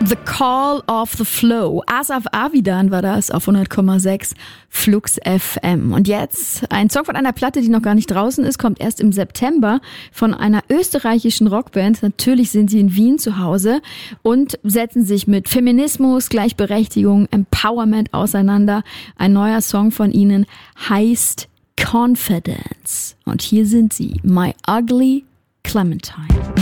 The Call of the Flow. Asaf Avidan war das auf 100,6 Flux FM. Und jetzt ein Song von einer Platte, die noch gar nicht draußen ist, kommt erst im September von einer österreichischen Rockband. Natürlich sind sie in Wien zu Hause und setzen sich mit Feminismus, Gleichberechtigung, Empowerment auseinander. Ein neuer Song von ihnen heißt Confidence. Und hier sind sie, My Ugly Clementine.